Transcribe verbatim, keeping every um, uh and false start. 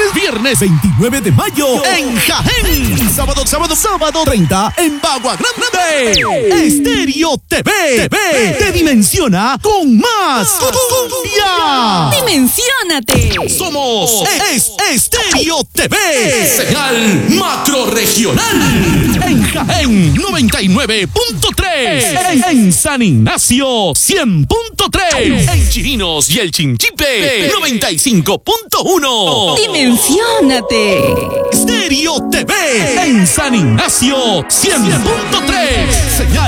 Viernes veintinueve de mayo en Jaén. Sábado, sábado, sábado treinta en Bagua Grande. Estéreo T V. T V te dimensiona con más cumbia. ¡Dimensiónate! Somos es Estéreo T V. Señal macro regional. En Jaén noventa y nueve punto tres. En, en San Ignacio cien punto tres. En Chirinos y el Chinchipe noventa y cinco punto uno. ¡Dimensiónate! Estéreo T V en San Ignacio cien punto tres. Señal